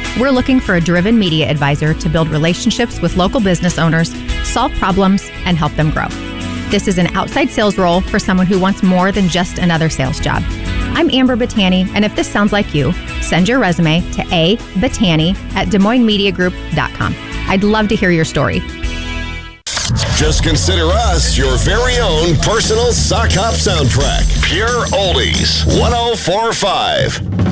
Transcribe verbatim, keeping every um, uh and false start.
We're looking for a driven media advisor to build relationships with local business owners, solve problems, and help them grow. This is an outside sales role for someone who wants more than just another sales job. I'm Amber Battani, and if this sounds like you, send your resume to a battani at des moines media group dot com. I'd love to hear your story. Just consider us your very own personal Sock Hop soundtrack. Pure Oldies, one oh four point five.